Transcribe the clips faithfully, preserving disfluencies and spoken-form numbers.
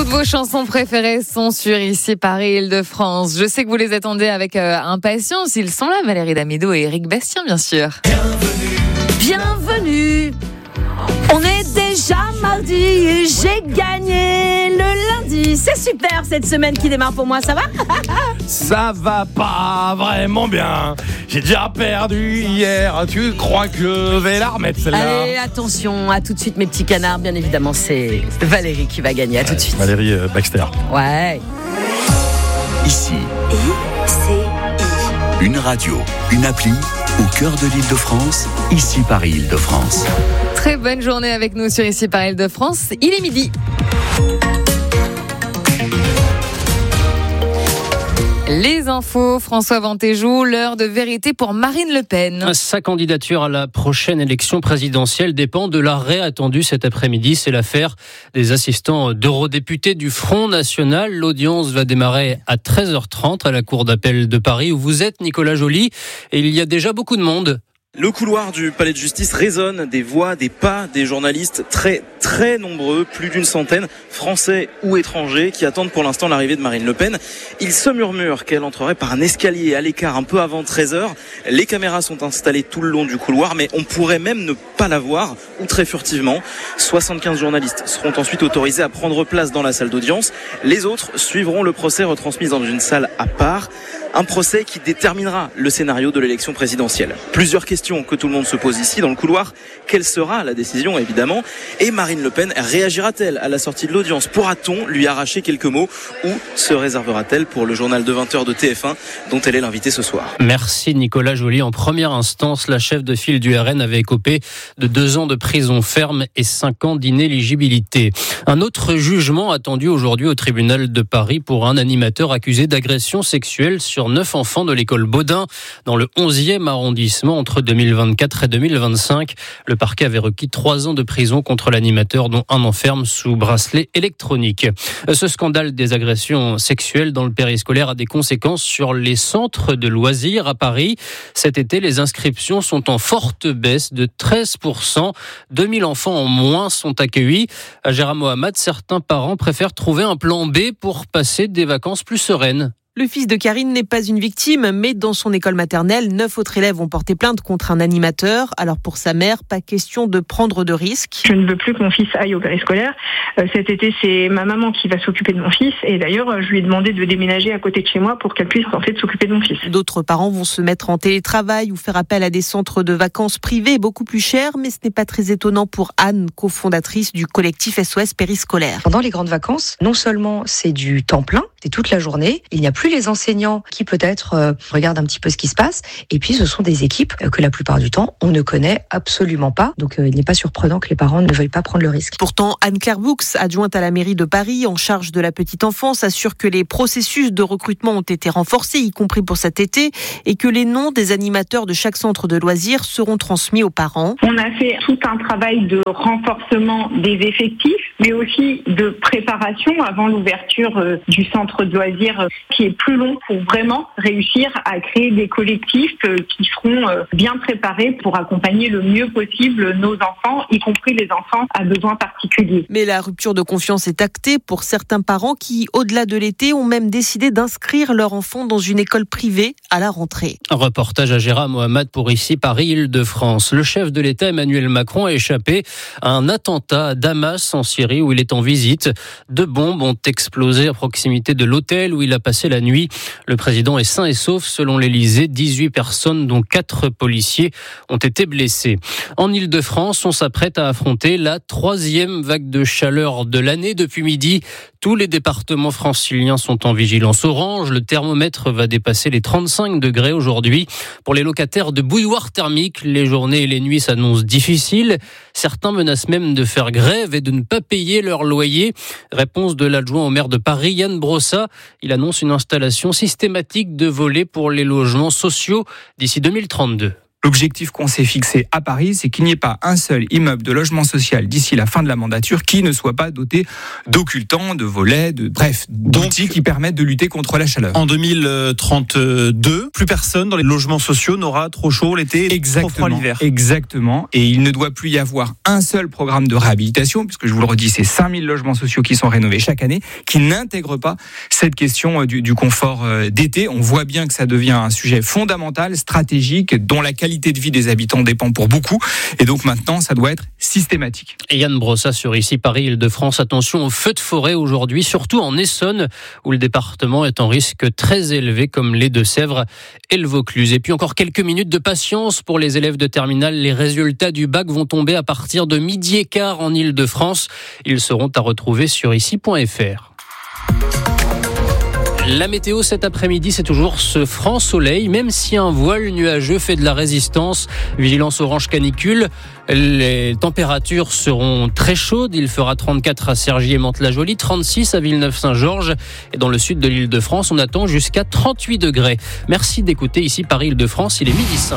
Toutes vos chansons préférées sont sur Ici Paris Île-de-France. Je sais que vous les attendez avec euh, impatience. Ils sont là, Valérie Damido et Éric Bastien, bien sûr. Bienvenue. Bienvenue. On est déjà mardi et j'ai gagné le lundi. C'est super cette semaine qui démarre pour moi, ça va? Ça va pas vraiment bien. J'ai déjà perdu hier. Tu crois que je vais la remettre celle-là? Allez, attention, à tout de suite mes petits canards. Bien évidemment, c'est Valérie qui va gagner. À tout de suite. Valérie euh, Baxter. Ouais. Ici, I, C, I. une radio, une appli au cœur de l'Île-de-France. Ici Paris Île-de-France. Très bonne journée avec nous sur Ici Paris Île-de-France. Il est midi. Les infos, François Vantéjou, l'heure de vérité pour Marine Le Pen. Sa candidature à la prochaine élection présidentielle dépend de l'arrêt attendu cet après-midi. C'est l'affaire des assistants d'eurodéputés du Front National. L'audience va démarrer à treize heures trente à la Cour d'appel de Paris où vous êtes, Nicolas Joly, et il y a déjà beaucoup de monde. Le couloir du palais de justice résonne des voix, des pas des journalistes très très nombreux, plus d'une centaine, français ou étrangers, qui attendent pour l'instant l'arrivée de Marine Le Pen. Il se murmure qu'elle entrerait par un escalier à l'écart un peu avant treize heures. Les caméras sont installées tout le long du couloir, mais on pourrait même ne pas la voir, ou très furtivement. soixante-quinze journalistes seront ensuite autorisés à prendre place dans la salle d'audience. Les autres suivront le procès retransmis dans une salle à part. Un procès qui déterminera le scénario de l'élection présidentielle. Plusieurs questions que tout le monde se pose ici dans le couloir. Quelle sera la décision, évidemment? Et Marine Le Pen réagira-t-elle à la sortie de l'audience? Pourra-t-on lui arracher quelques mots? Ou se réservera-t-elle pour le journal de vingt heures de T F un dont elle est l'invitée ce soir? Merci Nicolas Joly. En première instance, la chef de file du R N avait écopé de deux ans de prison ferme et cinq ans d'inéligibilité. Un autre jugement attendu aujourd'hui au tribunal de Paris pour un animateur accusé d'agression sexuelle sur neuf enfants de l'école Baudin dans le onzième arrondissement entre deux mille vingt-quatre et deux mille vingt-cinq. Le parquet avait requis trois ans de prison contre l'animateur, dont un enferme sous bracelet électronique. Ce scandale des agressions sexuelles dans le périscolaire a des conséquences sur les centres de loisirs à Paris. Cet été, les inscriptions sont en forte baisse de treize pour cent. deux mille enfants en moins sont accueillis. À Gérard Mohamed, certains parents préfèrent trouver un plan B pour passer des vacances plus sereines. Le fils de Karine n'est pas une victime, mais dans son école maternelle, neuf autres élèves ont porté plainte contre un animateur. Alors pour sa mère, pas question de prendre de risques. Je ne veux plus que mon fils aille au périscolaire. Euh, cet été, c'est ma maman qui va s'occuper de mon fils. Et d'ailleurs, je lui ai demandé de déménager à côté de chez moi pour qu'elle puisse en fait s'occuper de mon fils. D'autres parents vont se mettre en télétravail ou faire appel à des centres de vacances privés beaucoup plus chers. Mais ce n'est pas très étonnant pour Anne, cofondatrice du collectif S O S Périscolaire. Pendant les grandes vacances, non seulement c'est du temps plein, c'est toute la journée, il n'y a plus les enseignants qui peut-être euh, regardent un petit peu ce qui se passe, et puis ce sont des équipes euh, que la plupart du temps on ne connaît absolument pas, donc euh, il n'est pas surprenant que les parents ne veuillent pas prendre le risque. Pourtant, Anne-Claire Boux, adjointe à la mairie de Paris en charge de la petite enfance, assure que les processus de recrutement ont été renforcés, y compris pour cet été, et que les noms des animateurs de chaque centre de loisirs seront transmis aux parents. On a fait tout un travail de renforcement des effectifs, mais aussi de préparation avant l'ouverture euh, du centre de loisirs euh, qui est plus long pour vraiment réussir à créer des collectifs euh, qui seront euh, bien préparés pour accompagner le mieux possible nos enfants, y compris les enfants à besoins particuliers. Mais la rupture de confiance est actée pour certains parents qui, au-delà de l'été, ont même décidé d'inscrire leur enfant dans une école privée à la rentrée. Un reportage à Gérard Mohamed pour Ici Paris Île-de-France. Le chef de l'État Emmanuel Macron a échappé à un attentat à Damas en Syrie où il est en visite. Deux bombes ont explosé à proximité de l'hôtel où il a passé la nuit. Le président est sain et sauf selon l'Élysée. dix-huit personnes, dont quatre policiers, ont été blessés. En Île-de-France, on s'apprête à affronter la troisième vague de chaleur de l'année. Depuis midi, tous les départements franciliens sont en vigilance orange. Le thermomètre va dépasser les trente-cinq degrés aujourd'hui. Pour les locataires de bouilloires thermiques, les journées et les nuits s'annoncent difficiles. Certains menacent même de faire grève et de ne pas payer leur loyer. Réponse de l'adjoint au maire de Paris, Yann Brossa. Il annonce une installation systématique de volets pour les logements sociaux d'ici deux mille trente-deux. L'objectif qu'on s'est fixé à Paris, c'est qu'il n'y ait pas un seul immeuble de logement social d'ici la fin de la mandature qui ne soit pas doté d'occultants, de volets, de bref, d'outils qui permettent de lutter contre la chaleur. En deux mille trente-deux, plus personne dans les logements sociaux n'aura trop chaud l'été et trop froid l'hiver. Exactement. Et il ne doit plus y avoir un seul programme de réhabilitation, puisque je vous le redis, c'est cinq mille logements sociaux qui sont rénovés chaque année, qui n'intègrent pas cette question du, du confort d'été. On voit bien que ça devient un sujet fondamental, stratégique, dont la qualité de vie des habitants dépend pour beaucoup, et donc maintenant ça doit être systématique. Et Yann Brossat sur ici Paris-Île-de-France. Attention aux feux de forêt aujourd'hui, surtout en Essonne où le département est en risque très élevé comme les Deux-Sèvres et le Vaucluse. Et puis encore quelques minutes de patience pour les élèves de terminale. Les résultats du bac vont tomber à partir de midi et quart en Île-de-France. Ils seront à retrouver sur ici point f r. La météo cet après-midi, c'est toujours ce franc soleil, même si un voile nuageux fait de la résistance. Vigilance orange canicule. Les températures seront très chaudes. Il fera trente-quatre à Cergy et Mantes-la-Jolie, trente-six à Villeneuve-Saint-Georges. Et dans le sud de l'Île-de-France, on attend jusqu'à trente-huit degrés. Merci d'écouter ici Paris-Île-de-France, il est midi cinq.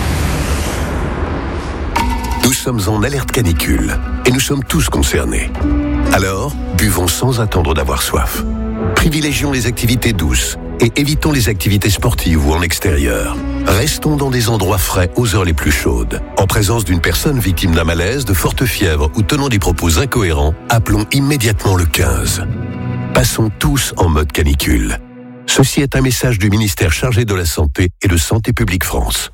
Nous sommes en alerte canicule et nous sommes tous concernés. Alors, buvons sans attendre d'avoir soif. Privilégions les activités douces et évitons les activités sportives ou en extérieur. Restons dans des endroits frais aux heures les plus chaudes. En présence d'une personne victime d'un malaise, de forte fièvre ou tenant des propos incohérents, appelons immédiatement le quinze. Passons tous en mode canicule. Ceci est un message du ministère chargé de la Santé et de Santé publique France.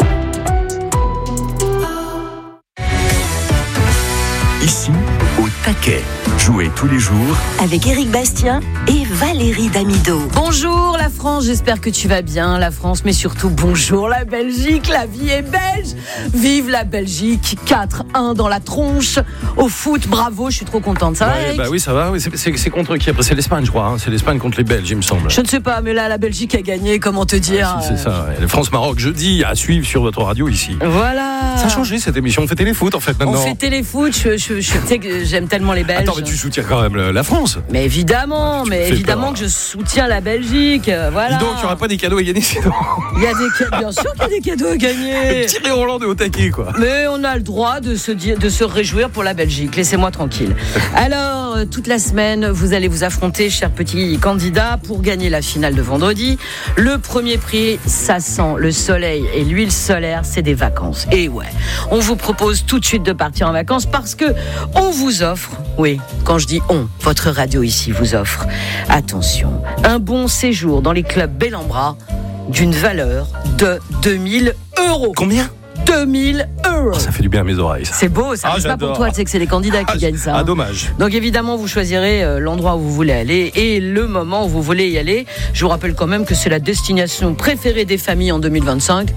Ici, au taquet. Jouez tous les jours avec Éric Bastien et Valérie Damido. Bonjour la France, j'espère que tu vas bien la France, mais surtout bonjour la Belgique, la vie est belge. Vive la Belgique, quatre un dans la tronche. Au foot, bravo, je suis trop contente. Ça va, ouais, Eric ? Bah oui, ça va. Oui, c'est, c'est, c'est contre qui après ? C'est l'Espagne, je crois. Hein. C'est l'Espagne contre les Belges, il me semble. Je ne sais pas, mais là la Belgique a gagné, comment te dire ? Ah, c'est, c'est ça. Ouais. Le France-Maroc jeudi à suivre sur votre radio ici. Voilà. Ça a changé cette émission. On fait téléfoot en fait maintenant. On fait téléfoot. Je, je, je, je sais que j'aime tellement les Belges. Attends, mais tu soutiens quand même la France. Mais évidemment, tu mais évidemment peur. Que je soutiens la Belgique. Voilà. Dis donc, il n'y aura pas des cadeaux à gagner sinon. Il y a des cadeaux, bien sûr qu'il y a des cadeaux à gagner. Thierry Roland est au taquet, quoi. Mais on a le droit de se, dire, de se réjouir pour la Belgique. Laissez-moi tranquille. Alors, toute la semaine, vous allez vous affronter, chers petits candidats, pour gagner la finale de vendredi. Le premier prix, ça sent le soleil et l'huile solaire, c'est des vacances. Et ouais, on vous propose tout de suite de partir en vacances parce que on vous offre, oui, quand je dis on, votre radio ici vous offre, attention, un bon séjour dans les clubs Bellambra d'une valeur de deux mille euros. Combien ? deux mille euros. Oh, ça fait du bien à mes oreilles. Ça. C'est beau, ça ne ah, pas pour toi, tu sais que c'est les candidats qui ah, gagnent ça. Ah, dommage. Donc évidemment, vous choisirez euh, l'endroit où vous voulez aller et le moment où vous voulez y aller. Je vous rappelle quand même que c'est la destination préférée des familles en deux mille vingt-cinq.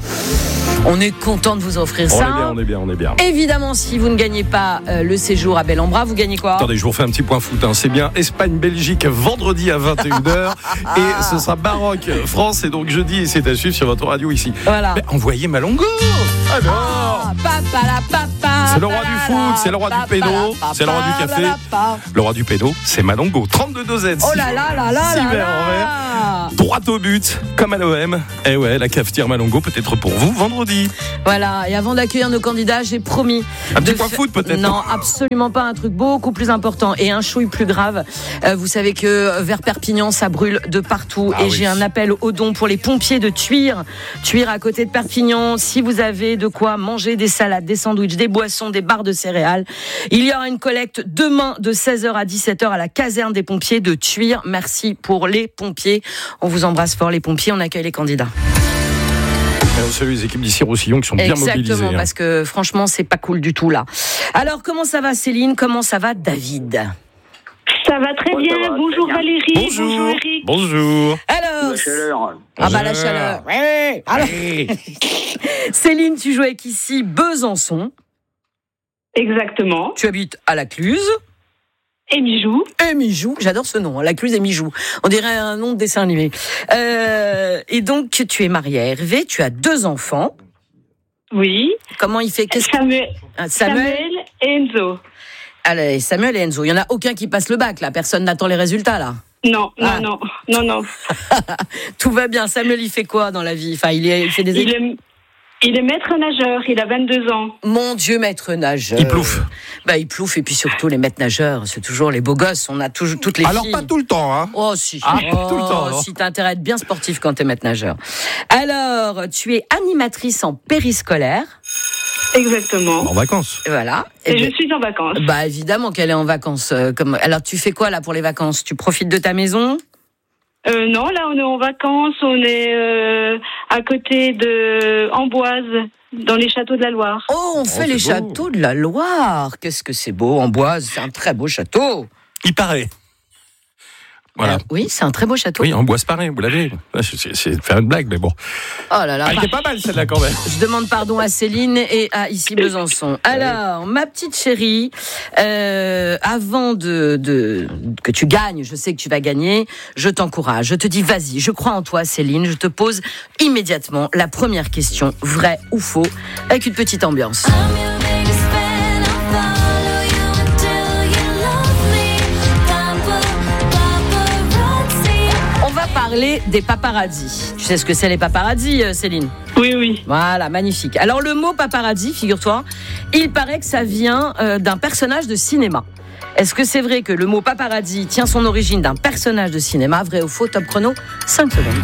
On est content de vous offrir on ça. Est bien, on est bien, on est bien. Évidemment, si vous ne gagnez pas euh, le séjour à Bellambra, vous gagnez quoi ? Attendez, je vous refais un petit point foot. Hein. C'est bien Espagne-Belgique vendredi à vingt et une heures ah. et ce sera Maroc-France et donc jeudi et c'est à suivre sur votre radio ici. Voilà. Mais envoyez Malongo. Alors. Ah, papa, la, papa, c'est le roi du foot, c'est le roi du pédo, c'est le roi du café. Le roi du pédo, c'est Malongo. trente-deux deux Z. Oh là là là là là là. Droit au but, comme à l'O M. Eh ouais, la cafetière Malongo peut être pour vous vendredi. Voilà, et avant d'accueillir nos candidats, j'ai promis. Un petit point fa- foot peut-être. Non, absolument pas, un truc beaucoup plus important et un chouille plus grave. Euh, vous savez que vers Perpignan, ça brûle de partout. Ah et oui. J'ai un appel aux dons pour les pompiers de Tuire. Tuire à côté de Perpignan. Si vous avez de quoi manger des salades, des sandwichs, des boissons, des barres de céréales, il y aura une collecte demain de seize heures à dix-sept heures à la caserne des pompiers de Tuire. Merci pour les pompiers. On vous embrasse fort les pompiers, on accueille les candidats. Et on salue les équipes d'ici Roussillon qui sont bien Exactement, mobilisées. Exactement, parce que franchement, c'est pas cool du tout là. Alors, comment ça va Céline ? Comment ça va David ? Ça va très bien. Va, bonjour très bien. Valérie. Bonjour. Bonjour Eric. Bonjour. Alors. La chaleur. Ah bah la chaleur. Oui. Alors, Céline, tu joues avec ici Besançon. Exactement. Tu habites à la Cluse. Et Mijou. Et Mijou, j'adore ce nom, la Cluse et Mijou. On dirait un nom de dessin animé. Euh, et donc, tu es mariée à Hervé, tu as deux enfants. Oui. Comment il fait Qu'est-ce Samuel, que... Samuel, Samuel et Enzo. Allez, Samuel et Enzo. Il n'y en a aucun qui passe le bac, là. Personne n'attend les résultats, là. Non, non, ah. non, non, non. Tout va bien. Samuel, il fait quoi dans la vie ? Enfin, il, est, il fait des il est, Il est maître nageur, il a vingt-deux ans. Mon Dieu, maître nageur. Il plouffe. Bah, il plouffe, et puis surtout, les maîtres nageurs, c'est toujours les beaux gosses. On a toujours toutes les Alors, filles. pas tout le temps, hein. Oh, si. Ah, oh, tout le temps, non. si t'as intérêt à être bien sportif quand t'es maître nageur. Alors, tu es animatrice en périscolaire. Exactement. En vacances. Voilà. Et, Et je ben, suis en vacances. Bah, évidemment qu'elle est en vacances. euh, Comme... Alors, tu fais quoi, là, pour les vacances? Tu profites de ta maison? Euh, non, là, on est en vacances, on est euh, à côté de Amboise, dans les châteaux de la Loire. Oh, on fait c'est les beau. châteaux de la Loire. Qu'est-ce que c'est beau, Amboise. C'est un très beau château. Il paraît. Voilà. Euh, oui, c'est un très beau château. Oui, Amboise pareil, vous l'avez. C'est, c'est, c'est faire une blague, mais bon. Oh là là. Ah, elle était pas mal celle-là quand même. Je demande pardon à Céline et à ici Besançon. Alors, ma petite chérie, euh, avant de, de que tu gagnes, je sais que tu vas gagner, je t'encourage. Je te dis, vas-y, je crois en toi, Céline. Je te pose immédiatement la première question, vrai ou faux, avec une petite ambiance. Parler des paparazzis. Tu sais ce que c'est les paparazzis, Céline? Oui, oui. Voilà, magnifique. Alors le mot paparazzi, figure-toi, il paraît que ça vient euh, d'un personnage de cinéma. Est-ce que c'est vrai que le mot paparazzi tient son origine d'un personnage de cinéma? Vrai ou faux? Top chrono, cinq secondes.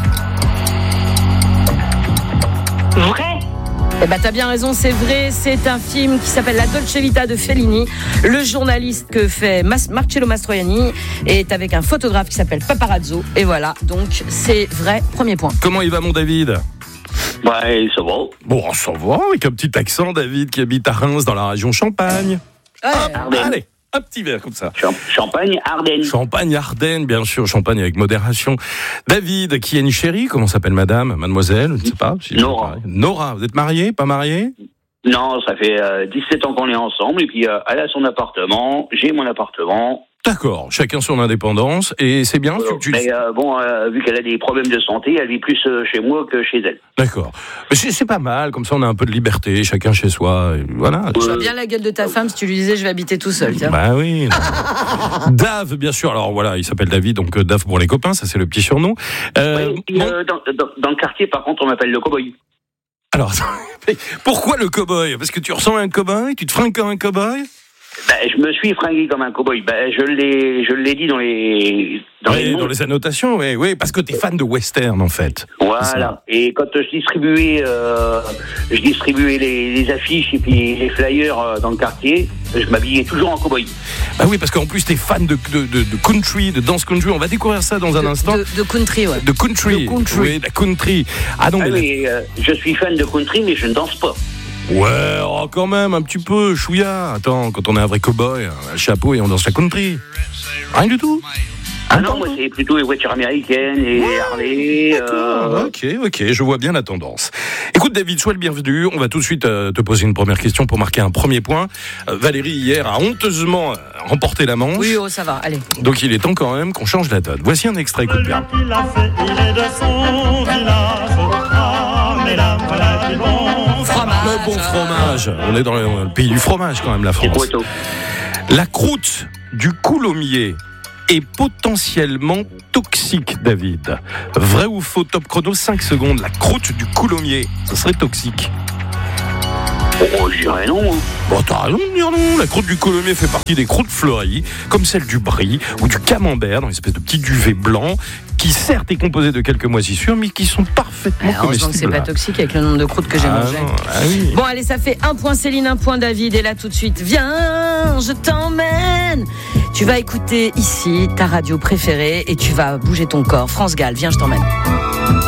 Vrai. Eh ben, t'as bien raison, c'est vrai. C'est un film qui s'appelle La Dolce Vita de Fellini. Le journaliste que fait Mas- Marcello Mastroianni est avec un photographe qui s'appelle Paparazzo. Et voilà, donc c'est vrai. Premier point. Comment il va, mon David? Ouais, ça va. Bon, ça va, avec un petit accent, David, qui habite à Reims, dans la région Champagne. Ouais. Ardennes. Allez, un petit verre comme ça. Champ- Champagne, Ardennes. Champagne, Ardennes, bien sûr, Champagne avec modération. David, qui est une chérie, comment s'appelle madame? Mademoiselle, je ne sais pas. Si Nora. Nora, vous êtes mariés, pas mariés? Non, ça fait euh, dix-sept ans qu'on est ensemble, et puis euh, elle a son appartement, j'ai mon appartement. D'accord, chacun son indépendance, et c'est bien. Euh, tu, tu... Mais euh, bon, euh, vu qu'elle a des problèmes de santé, elle vit plus euh, chez moi que chez elle. D'accord. Mais c'est, c'est pas mal, comme ça on a un peu de liberté, chacun chez soi, et voilà. Je vois bien la gueule de ta femme si tu lui disais je vais habiter tout seul, tiens. Bah oui. Dave, bien sûr. Alors voilà, il s'appelle David, donc euh, Dave pour les copains, ça c'est le petit surnom. Euh, Oui, puis, bon, euh, dans, dans, dans le quartier, par contre, on m'appelle le cow-boy. Alors, pourquoi le cow-boy? Parce que tu ressembles à un cow-boy, tu te fringues comme un cow-boy? Ben, je me suis fringué comme un cow-boy. Ben, je l'ai, je l'ai dit dans les, dans Oui, les, dans les annotations, oui, oui, parce que t'es fan de western en fait. Voilà. Et quand je distribuais, euh, je distribuais les, les affiches et puis les flyers euh, dans le quartier, je m'habillais toujours en cow-boy. Bah oui, parce qu'en plus t'es fan de, de, de, de country, de dance country. On va découvrir ça dans un De, instant. de, de country, ouais. De country. De country. Oui, de la country. Ah non, Ah, mais. mais euh, je suis fan de country, mais je ne danse pas. Ouais, oh, quand même, un petit peu, chouïa. Attends, quand on est un vrai cow-boy, un chapeau et on danse la country. Rien du tout. Ah non, moi c'est plutôt les voitures américaines et Ouais, Harley. Euh... Ok, ok, je vois bien la tendance. Écoute David, sois le bienvenu. On va tout de suite euh, te poser une première question pour marquer un premier point. Euh, Valérie hier a honteusement euh, remporté la manche. Oui, oh, ça va, allez. Donc il est temps quand même qu'on change la donne. Voici un extrait, écoute bien. Il a fait, il est de son village. Ah, mesdames, voilà qui bon. Le bon fromage. On est dans le, le pays du fromage quand même, la France. La croûte du coulommiers est potentiellement toxique, David. Vrai ou faux? Top chrono, cinq secondes. La croûte du coulommiers, ça serait toxique. Oh, je dirais non. Bon, t'as raison de dire non. La croûte du coulommiers fait partie des croûtes fleuries, comme celle du brie ou du camembert, dans une espèce de petit duvet blanc, qui certes est composé de quelques moisissures, mais qui sont parfaitement Alors, heureusement que c'est comestibles. pas toxique avec le nombre de croûtes que j'ai Ah mangées. non, ah oui. Bon, allez, ça fait un point Céline, un point David. Et là, tout de suite, viens, je t'emmène. Tu vas écouter ici ta radio préférée et tu vas bouger ton corps. France Gall, viens, je t'emmène.